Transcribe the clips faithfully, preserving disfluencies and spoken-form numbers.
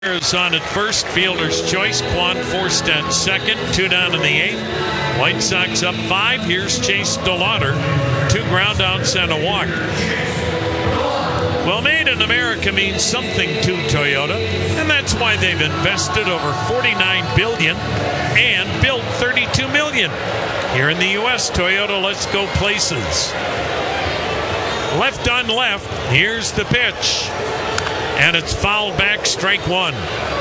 Is on at first, fielder's choice. Quan forced at second, two down in the eighth. White Sox up five. Here's Chase DeLauder. Two ground outs and a walk. Well, made in America means something to Toyota, and that's why they've invested over forty-nine billion dollars and built thirty-two million dollars. Here in the U S, Toyota lets go places. Left on left, here's the pitch. And it's fouled back, strike one.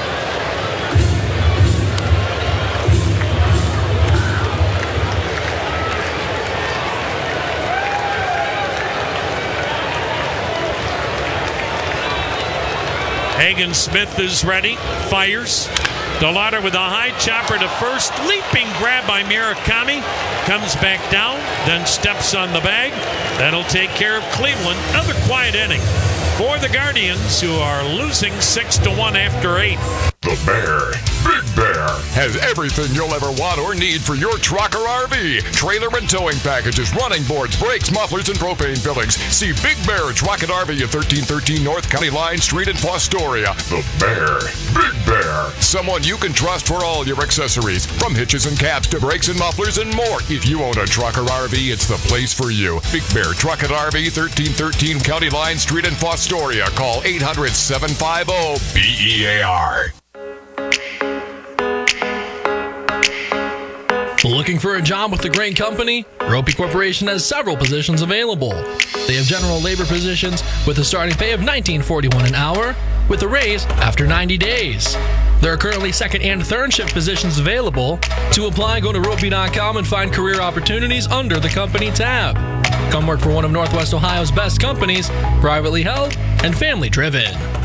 Hagen Smith is ready, fires. DeLauder with a high chopper to first. Leaping grab by Murakami. Comes back down, then steps on the bag. That'll take care of Cleveland. Another quiet inning for the Guardians, who are losing six to one after eight. The Bear, Big Bear, has everything you'll ever want or need for your truck or R V. Trailer and towing packages, running boards, brakes, mufflers, and propane fillings. See Big Bear Truck and R V at thirteen thirteen North County Line Street in Fostoria. The Bear, Big Bear, someone you can trust for all your accessories, from hitches and caps to brakes and mufflers and more. If you own a truck or R V, it's the place for you. Big Bear Truck and R V, thirteen thirteen County Line Street in Fostoria. Call eight hundred, seven five zero, B E A R. Looking for a job with a great company? Ropey Corporation has several positions available. They have general labor positions with a starting pay of nineteen forty-one an hour, with a raise after ninety days. There are currently second and third shift positions available. To apply, go to ropey dot com and find career opportunities under the company tab. Come work for one of Northwest Ohio's best companies, privately held and family driven.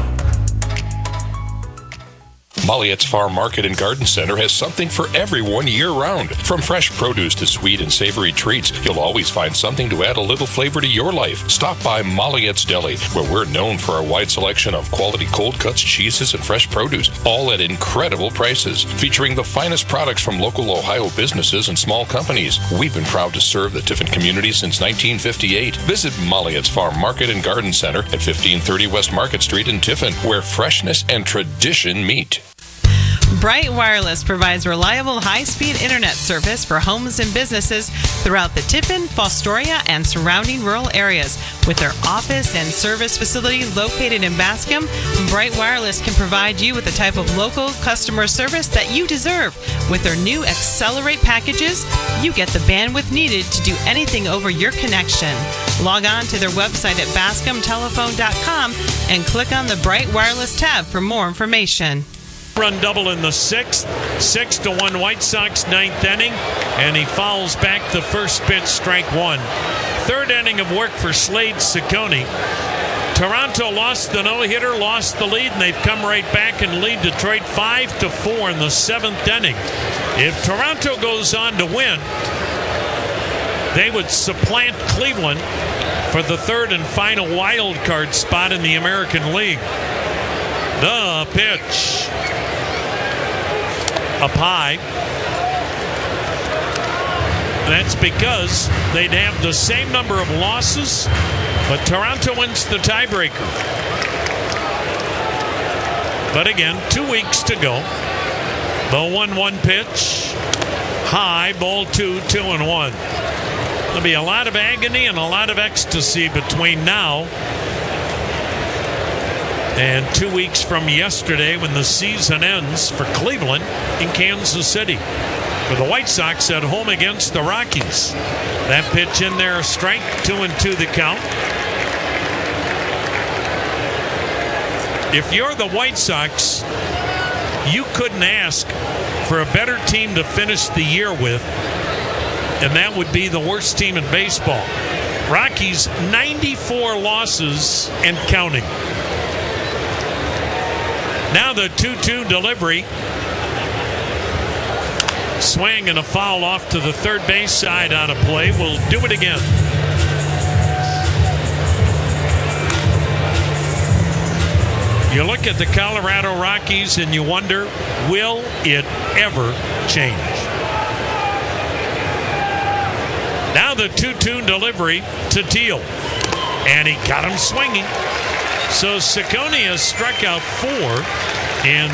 Molliette's Farm Market and Garden Center has something for everyone year-round. From fresh produce to sweet and savory treats, you'll always find something to add a little flavor to your life. Stop by Molliette's Deli, where we're known for our wide selection of quality cold cuts, cheeses, and fresh produce, all at incredible prices. Featuring the finest products from local Ohio businesses and small companies. We've been proud to serve the Tiffin community since nineteen fifty-eight. Visit Molliette's Farm Market and Garden Center at fifteen thirty West Market Street in Tiffin, where freshness and tradition meet. Bright Wireless provides reliable high-speed internet service for homes and businesses throughout the Tiffin, Fostoria, and surrounding rural areas. With their office and service facility located in Bascom, Bright Wireless can provide you with the type of local customer service that you deserve. With their new Accelerate packages, you get the bandwidth needed to do anything over your connection. Log on to their website at bascom telephone dot com and click on the Bright Wireless tab for more information. Run double in the sixth, six to one White Sox, ninth inning, and he fouls back the first pitch, strike one. Third inning of work for Slade Ciccone. Toronto lost the no-hitter, lost the lead, and they've come right back and lead Detroit five to four in the seventh inning. If Toronto goes on to win, they would supplant Cleveland for the third and final wild card spot in the American League. The pitch. Up high. That's because they'd have the same number of losses, but Toronto wins the tiebreaker. But again, two weeks to go. The one one pitch. High, ball two, two and one. There'll be a lot of agony and a lot of ecstasy between now and two weeks from yesterday, when the season ends for Cleveland in Kansas City. For the White Sox at home against the Rockies. That pitch in there, a strike, two and two the count. If you're the White Sox, you couldn't ask for a better team to finish the year with, and that would be the worst team in baseball. Rockies, ninety-four losses and counting. Now the two two delivery. Swing and a foul off to the third base side on a play. We'll do it again. You look at the Colorado Rockies and you wonder, will it ever change? Now the two two delivery to Teal. And he got him swinging. So Ciccone has struck out four. And